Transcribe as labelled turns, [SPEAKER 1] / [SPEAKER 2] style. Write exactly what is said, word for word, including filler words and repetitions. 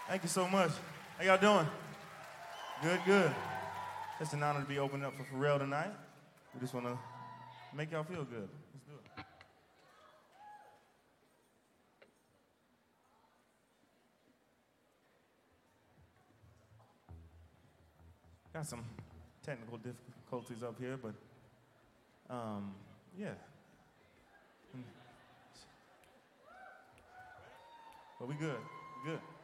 [SPEAKER 1] Thank you so much. How y'all doing? Good, good. It's an honor to be opening up for Pharrell tonight. We just want to make y'all feel good. Let's do it. Got some technical difficulties up here, but um, yeah. But we good. We good.